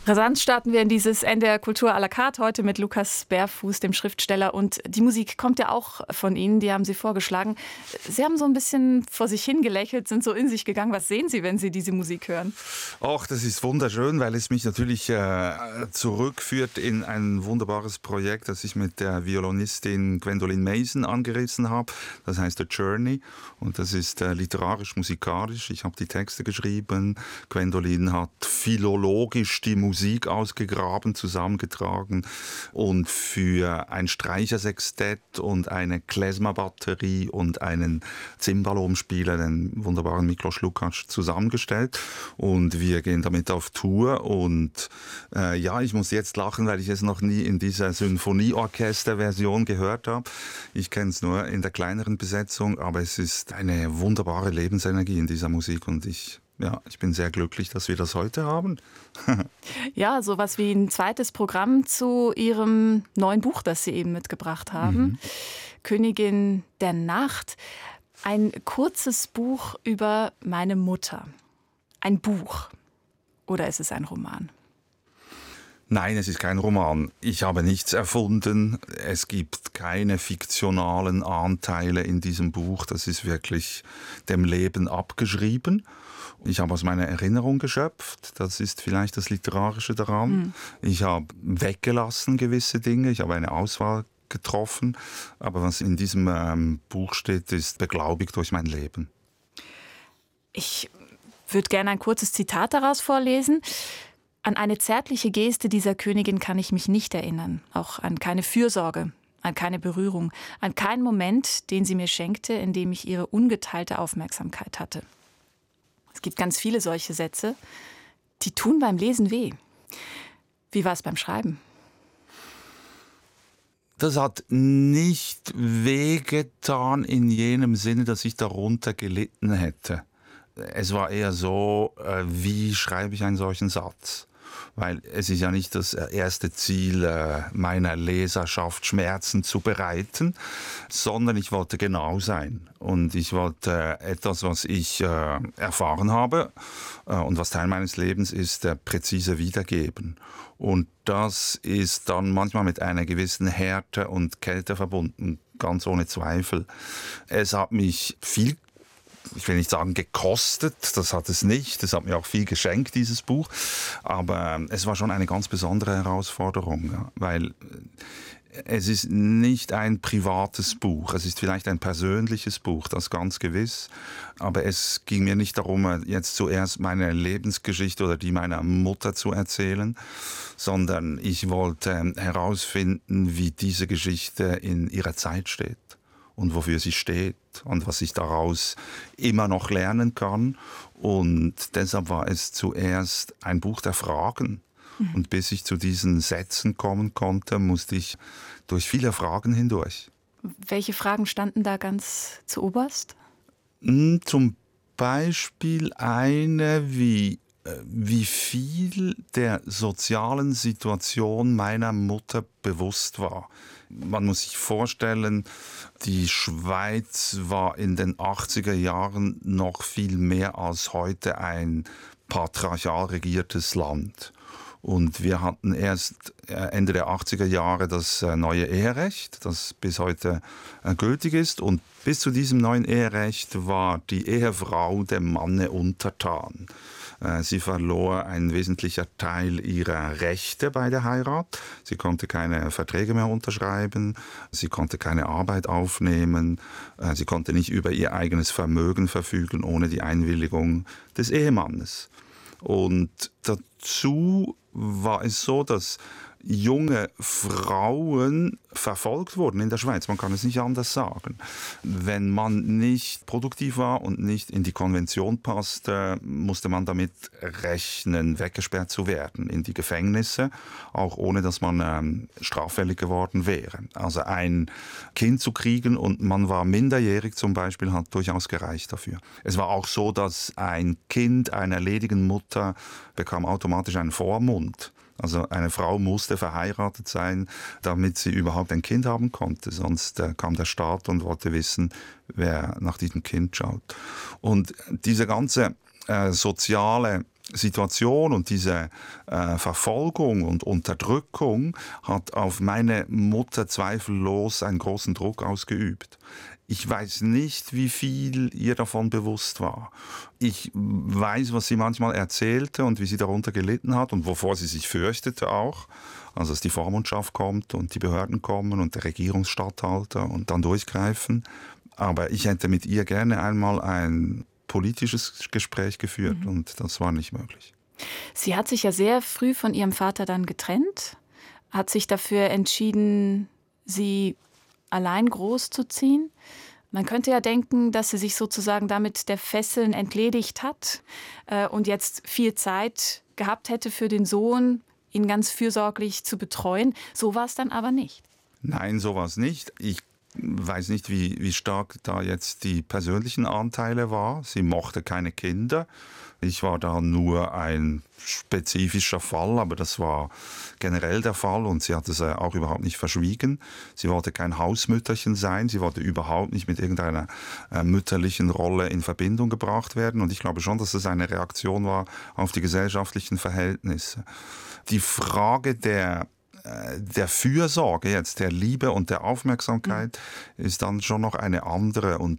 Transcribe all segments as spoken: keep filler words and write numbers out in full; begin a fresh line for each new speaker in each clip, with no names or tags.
Rasant starten wir in dieses N D R Kultur à la carte heute mit Lukas Bärfuß, dem Schriftsteller. Und die Musik kommt ja auch von Ihnen, die haben Sie vorgeschlagen. Sie haben so ein bisschen vor sich hingelächelt, sind so in sich gegangen. Was sehen Sie, wenn Sie diese Musik hören?
Ach, das ist wunderschön, weil es mich natürlich äh, zurückführt in ein wunderbares Projekt, das ich mit der Violinistin Gwendoline Mason angerissen habe. Das heißt The Journey und das ist äh, literarisch-musikalisch. Ich habe die Texte geschrieben. Gwendoline hat philologisch die Musik Musik ausgegraben, zusammengetragen und für ein Streichersextett und eine Klezmer-Batterie und einen Cimbalom-Spieler, den wunderbaren Miklos Lukács, zusammengestellt. Und wir gehen damit auf Tour. Und äh, ja, ich muss jetzt lachen, weil ich es noch nie in dieser Symphonieorchester-Version gehört habe. Ich kenne es nur in der kleineren Besetzung, aber es ist eine wunderbare Lebensenergie in dieser Musik und ich Ja, ich bin sehr glücklich, dass wir das heute haben.
Ja, sowas wie ein zweites Programm zu Ihrem neuen Buch, das Sie eben mitgebracht haben. Mhm. Königin der Nacht. Ein kurzes Buch über meine Mutter. Ein Buch. Oder ist es ein Roman?
Nein, es ist kein Roman. Ich habe nichts erfunden. Es gibt keine fiktionalen Anteile in diesem Buch. Das ist wirklich dem Leben abgeschrieben. Ich habe aus meiner Erinnerung geschöpft. Das ist vielleicht das Literarische daran. Mhm. Ich habe weggelassen gewisse Dinge. Ich habe eine Auswahl getroffen. Aber was in diesem ähm, Buch steht, ist beglaubigt durch mein Leben.
Ich würde gerne ein kurzes Zitat daraus vorlesen. An eine zärtliche Geste dieser Königin kann ich mich nicht erinnern. Auch an keine Fürsorge, an keine Berührung, an keinen Moment, den sie mir schenkte, in dem ich ihre ungeteilte Aufmerksamkeit hatte. Es gibt ganz viele solche Sätze, die tun beim Lesen weh. Wie war es beim Schreiben?
Das hat nicht wehgetan in jenem Sinne, dass ich darunter gelitten hätte. Es war eher so, äh, wie schreibe ich einen solchen Satz? Weil es ist ja nicht das erste Ziel äh, meiner Leserschaft, Schmerzen zu bereiten, sondern ich wollte genau sein. Und ich wollte äh, etwas, was ich äh, erfahren habe äh, und was Teil meines Lebens ist, äh, präzise wiedergeben. Und das ist dann manchmal mit einer gewissen Härte und Kälte verbunden, ganz ohne Zweifel. Es hat mich viel Ich will nicht sagen gekostet, das hat es nicht. Es hat mir auch viel geschenkt, dieses Buch. Aber es war schon eine ganz besondere Herausforderung, ja, weil es ist nicht ein privates Buch. Es ist vielleicht ein persönliches Buch, das ganz gewiss. Aber es ging mir nicht darum, jetzt zuerst meine Lebensgeschichte oder die meiner Mutter zu erzählen, sondern ich wollte herausfinden, wie diese Geschichte in ihrer Zeit steht. Und wofür sie steht und was ich daraus immer noch lernen kann. Und deshalb war es zuerst ein Buch der Fragen. Mhm. Und bis ich zu diesen Sätzen kommen konnte, musste ich durch viele Fragen hindurch.
Welche Fragen standen da ganz zu oberst?
Zum Beispiel eine wie wie viel der sozialen Situation meiner Mutter bewusst war. Man muss sich vorstellen, die Schweiz war in den achtziger Jahren noch viel mehr als heute ein patriarchal regiertes Land. Und wir hatten erst Ende der achtziger Jahre das neue Eherecht, das bis heute gültig ist. Und bis zu diesem neuen Eherecht war die Ehefrau dem Manne untertan. Sie verlor einen wesentlichen Teil ihrer Rechte bei der Heirat. Sie konnte keine Verträge mehr unterschreiben, sie konnte keine Arbeit aufnehmen, sie konnte nicht über ihr eigenes Vermögen verfügen ohne die Einwilligung des Ehemannes. Und dazu war es so, dass junge Frauen verfolgt wurden in der Schweiz. Man kann es nicht anders sagen. Wenn man nicht produktiv war und nicht in die Konvention passte, musste man damit rechnen, weggesperrt zu werden in die Gefängnisse, auch ohne dass man ähm, straffällig geworden wäre. Also ein Kind zu kriegen und man war minderjährig zum Beispiel, hat durchaus gereicht dafür. Es war auch so, dass ein Kind einer ledigen Mutter bekam automatisch einen Vormund. Also eine Frau musste verheiratet sein, damit sie überhaupt ein Kind haben konnte. Sonst äh, kam der Staat und wollte wissen, wer nach diesem Kind schaut. Und diese ganze äh, soziale Situation und diese äh, Verfolgung und Unterdrückung hat auf meine Mutter zweifellos einen großen Druck ausgeübt. Ich weiß nicht, wie viel ihr davon bewusst war. Ich weiß, was sie manchmal erzählte und wie sie darunter gelitten hat und wovor sie sich fürchtete auch. Also dass die Vormundschaft kommt und die Behörden kommen und der Regierungsstatthalter und dann durchgreifen. Aber ich hätte mit ihr gerne einmal ein politisches Gespräch geführt mhm. und das war nicht möglich.
Sie hat sich ja sehr früh von ihrem Vater dann getrennt, hat sich dafür entschieden, sie allein großzuziehen. Man könnte ja denken, dass sie sich sozusagen damit der Fesseln entledigt hat äh, und jetzt viel Zeit gehabt hätte für den Sohn, ihn ganz fürsorglich zu betreuen. So war es dann aber nicht.
Nein, so war es nicht. Ich weiß nicht, wie, wie stark da jetzt die persönlichen Anteile waren. Sie mochte keine Kinder. Ich war da nur ein spezifischer Fall, aber das war generell der Fall und sie hat es auch überhaupt nicht verschwiegen. Sie wollte kein Hausmütterchen sein, sie wollte überhaupt nicht mit irgendeiner äh, mütterlichen Rolle in Verbindung gebracht werden und ich glaube schon, dass es eine Reaktion war auf die gesellschaftlichen Verhältnisse. Die Frage der der Fürsorge jetzt, der Liebe und der Aufmerksamkeit mhm. ist dann schon noch eine andere und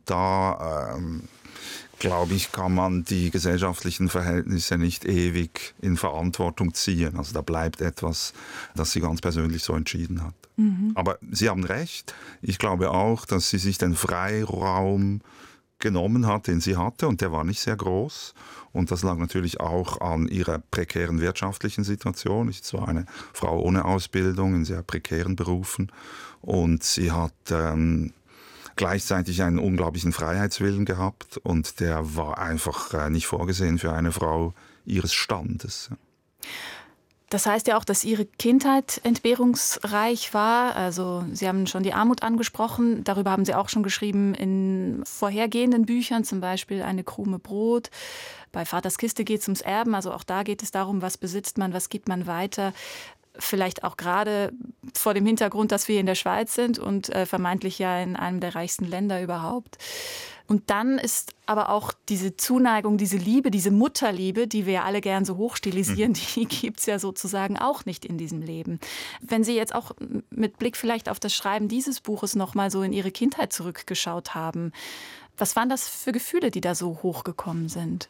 da ähm, glaube ich, kann man die gesellschaftlichen Verhältnisse nicht ewig in Verantwortung ziehen. Also da bleibt etwas, das sie ganz persönlich so entschieden hat. Mhm. Aber Sie haben recht. Ich glaube auch, dass sie sich den Freiraum genommen hat, den sie hatte, und der war nicht sehr groß. Und das lag natürlich auch an ihrer prekären wirtschaftlichen Situation. Ich war eine Frau ohne Ausbildung in sehr prekären Berufen und sie hat ähm, gleichzeitig einen unglaublichen Freiheitswillen gehabt und der war einfach äh, nicht vorgesehen für eine Frau ihres Standes.
Das heißt ja auch, dass Ihre Kindheit entbehrungsreich war. Also Sie haben schon die Armut angesprochen. Darüber haben Sie auch schon geschrieben in vorhergehenden Büchern, zum Beispiel Eine Krume Brot. Bei Vaters Kiste geht es ums Erben. Also auch da geht es darum, was besitzt man, was gibt man weiter. Vielleicht auch gerade vor dem Hintergrund, dass wir in der Schweiz sind und äh, vermeintlich ja in einem der reichsten Länder überhaupt. Und dann ist aber auch diese Zuneigung, diese Liebe, diese Mutterliebe, die wir ja alle gern so hochstilisieren, mhm. die gibt es ja sozusagen auch nicht in diesem Leben. Wenn Sie jetzt auch mit Blick vielleicht auf das Schreiben dieses Buches noch mal so in Ihre Kindheit zurückgeschaut haben, was waren das für Gefühle, die da so hochgekommen sind?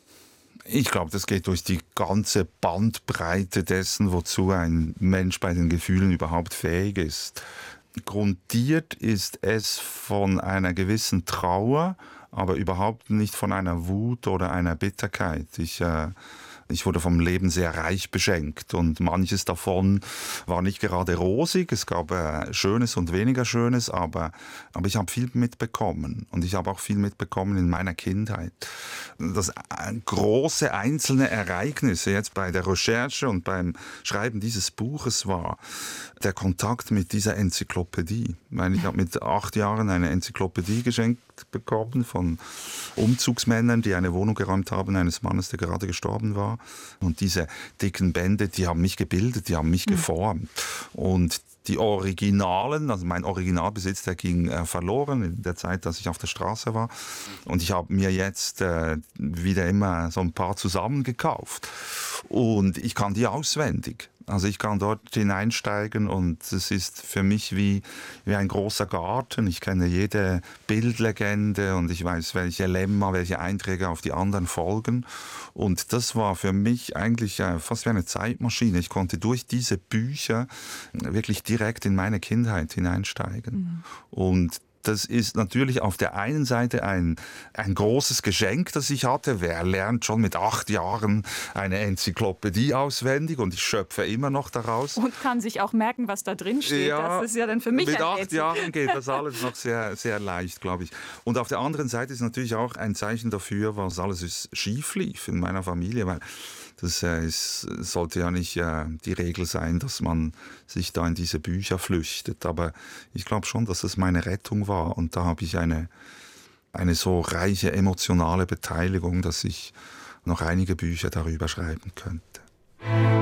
Ich glaube, das geht durch die ganze Bandbreite dessen, wozu ein Mensch bei den Gefühlen überhaupt fähig ist. Grundiert ist es von einer gewissen Trauer, aber überhaupt nicht von einer Wut oder einer Bitterkeit. Ich, äh, ich wurde vom Leben sehr reich beschenkt und manches davon war nicht gerade rosig. Es gab äh, Schönes und weniger Schönes, aber, aber ich habe viel mitbekommen und ich habe auch viel mitbekommen in meiner Kindheit. Das äh, große einzelne Ereignisse jetzt bei der Recherche und beim Schreiben dieses Buches war der Kontakt mit dieser Enzyklopädie. Ich meine, ich habe mit acht Jahren eine Enzyklopädie geschenkt bekommen von Umzugsmännern, die eine Wohnung geräumt haben, eines Mannes, der gerade gestorben war. Und diese dicken Bände, die haben mich gebildet, die haben mich mhm. geformt. Und die Originalen, also mein Originalbesitz, der ging äh, verloren in der Zeit, dass ich auf der Straße war. Und ich habe mir jetzt äh, wieder immer so ein paar zusammengekauft. Und ich kann die auswendig. Also ich kann dort hineinsteigen und es ist für mich wie, wie ein großer Garten. Ich kenne jede Bildlegende und ich weiß, welche Lemma, welche Einträge auf die anderen folgen. Und das war für mich eigentlich fast wie eine Zeitmaschine. Ich konnte durch diese Bücher wirklich direkt in meine Kindheit hineinsteigen. Mhm. Und das ist natürlich auf der einen Seite ein, ein großes Geschenk, das ich hatte. Wer lernt schon mit acht Jahren eine Enzyklopädie auswendig und ich schöpfe immer noch daraus.
Und kann sich auch merken, was da drin steht.
Ja,
das ist ja dann für mich
mit
ein
acht
Rätsel.
Jahren geht das alles noch sehr, sehr leicht, glaube ich. Und auf der anderen Seite ist natürlich auch ein Zeichen dafür, was alles ist, schief lief in meiner Familie, weil das äh, ist, sollte ja nicht äh, die Regel sein, dass man sich da in diese Bücher flüchtet. Aber ich glaube schon, dass es meine Rettung war. Und da habe ich eine, eine so reiche emotionale Beteiligung, dass ich noch einige Bücher darüber schreiben könnte.